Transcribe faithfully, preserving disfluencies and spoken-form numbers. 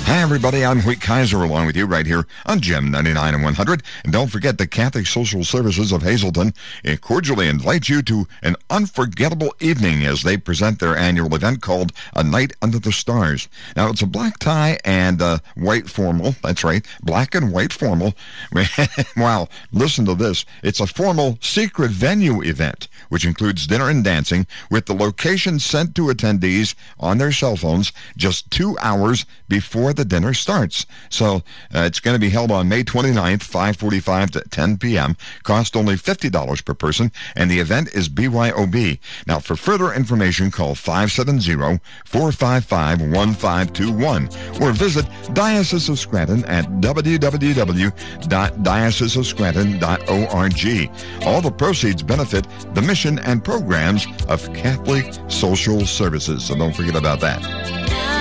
Hi, everybody. I'm Hoyt Kaiser along with you right here on Gem ninety-nine and one hundred. And don't forget the Catholic Social Services of Hazleton cordially invite you to an unforgettable evening as they present their annual event called A Night Under the Stars. Now, it's a black tie and uh, white formal. That's right, black and white formal. Wow, listen to this. It's a formal secret venue event, which includes dinner and dancing with the location sent to attendees on their cell phones just two hours before the dinner starts. So uh, it's going to be held on May twenty-ninth, five forty-five to ten p.m. Cost only fifty dollars per person, and the event is B Y O B. Now, for further information, call five seven zero, four five five, one five two one or visit Diocese of Scranton at w w w dot diocese of scranton dot org. All the proceeds benefit the mission and programs of Catholic Social Services, so don't forget about that.